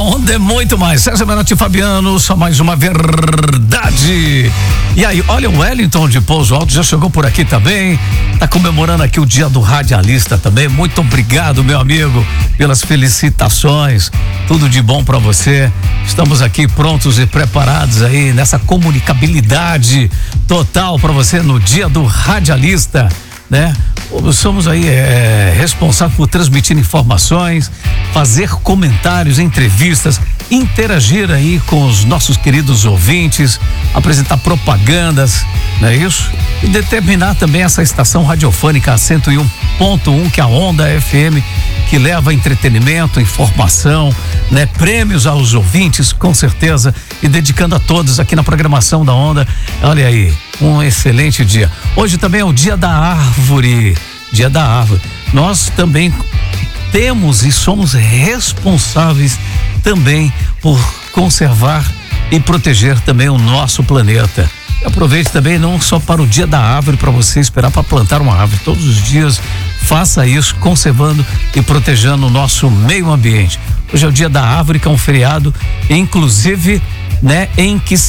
Onda é muito mais. César Menotti e Fabiano, só mais uma verdade. E aí, olha, o Wellington de Pouso Alto já chegou por aqui também. Tá comemorando aqui o dia do radialista também. Muito obrigado, meu amigo, pelas felicitações. Tudo de bom pra você. Estamos aqui prontos e preparados aí nessa comunicabilidade total pra você no dia do radialista, né? Somos aí responsáveis por transmitir informações, fazer comentários, entrevistas, interagir aí com os nossos queridos ouvintes, apresentar propagandas, não é isso? E determinar também essa estação radiofônica 101.1, que é a Onda FM, que leva entretenimento, informação, né? Prêmios aos ouvintes, com certeza, e dedicando a todos aqui na programação da Onda. Olha aí, um excelente dia. Hoje também é o Dia da Árvore. Dia da Árvore. Nós também temos e somos responsáveis também por conservar e proteger também o nosso planeta. Aproveite também não só para o Dia da Árvore, para você esperar para plantar uma árvore. Todos os dias faça isso, conservando e protegendo o nosso meio ambiente. Hoje é o Dia da Árvore, que é um feriado, inclusive, né, em que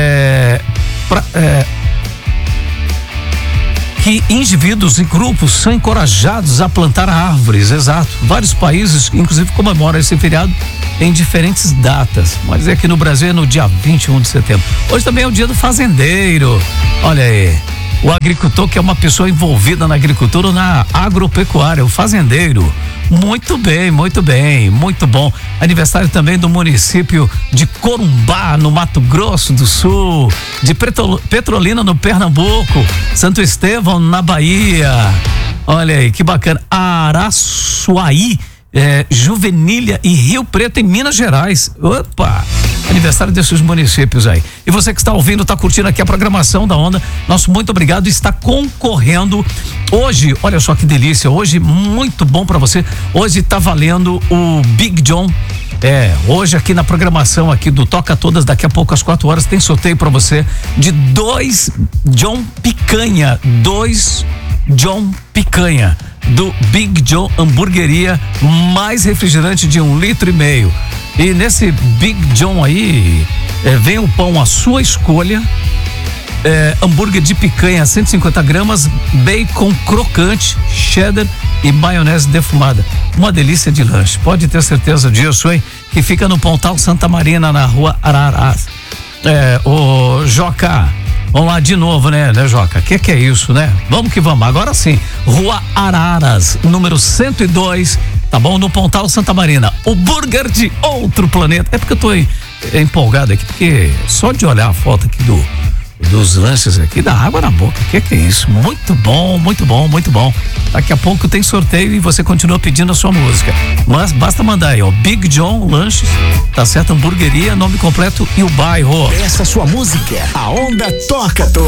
que indivíduos e grupos são encorajados a plantar árvores, exato. Vários países, inclusive, comemoram esse feriado em diferentes datas, mas aqui no Brasil é no dia 21 de setembro. Hoje também é o dia do fazendeiro. Olha aí, o agricultor, que é uma pessoa envolvida na agricultura ou na agropecuária, o fazendeiro. Muito bem, muito bem, muito bom. Aniversário também do município de Corumbá, no Mato Grosso do Sul, de Petrolina, no Pernambuco, Santo Estevão, na Bahia. Olha aí, que bacana. Araçuaí, Juvenília e Rio Preto, em Minas Gerais. Opa! Aniversário desses municípios aí. E você que está ouvindo, está curtindo aqui a programação da Onda, nosso muito obrigado. Está concorrendo hoje, olha só que delícia, hoje muito bom para você. Hoje tá valendo o Big John. Hoje aqui na programação aqui do Toca Todas, daqui a pouco às 4 horas tem sorteio para você de 2 John Picanha, 2 John Picanha do Big John Hamburgueria, mais refrigerante de 1,5 litro. E nesse Big John aí, vem o pão à sua escolha, hambúrguer de picanha 150 gramas, bacon crocante, cheddar e maionese defumada. Uma delícia de lanche, pode ter certeza disso, hein? Que fica no Pontal Santa Marina, na rua Araras. O Joca, vamos lá de novo, né, Joca? Que é isso, né? Vamos que vamos, agora sim. Rua Araras, número 102, tá bom? No Pontal Santa Marina. O burger de outro planeta. É porque eu tô empolgado aqui, porque só de olhar a foto aqui dos lanches aqui, dá água na boca. Que é isso? Muito bom, muito bom, muito bom. Daqui a pouco tem sorteio e você continua pedindo a sua música. Mas basta mandar aí, ó, Big John Lanches, tá certo? Hamburgueria, nome completo e o bairro. Essa sua música, a Onda toca todas.